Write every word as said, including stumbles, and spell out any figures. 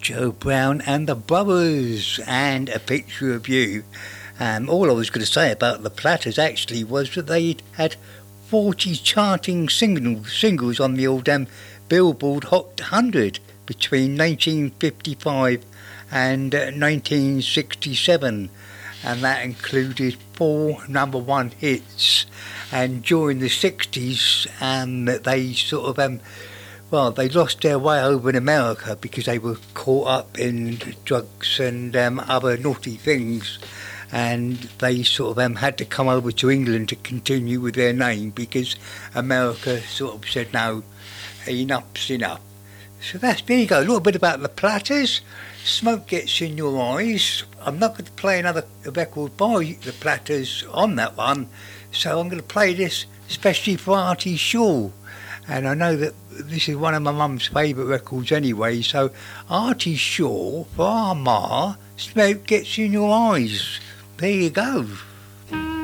Joe Brown and the Brothers and A Picture of You. Um, all I was going to say about the Platters actually was that they had forty charting single, singles on the old um, Billboard Hot one hundred between nineteen fifty-five and uh, nineteen sixty-seven, and that included four number one hits. And during the sixties, um, they sort of um, well, they lost their way over in America because they were caught up in drugs and um, other naughty things, and they sort of um, had to come over to England to continue with their name because America sort of said no, enough's enough. So that's, there you go, a little bit about the Platters. Smoke Gets in Your Eyes. I'm not going to play another record by the Platters on that one, so I'm going to play this especially for Artie Shaw. And I know that this is one of my mum's favourite records anyway, so Artie Shaw for our Ma, Smoke Gets in Your Eyes. There you go.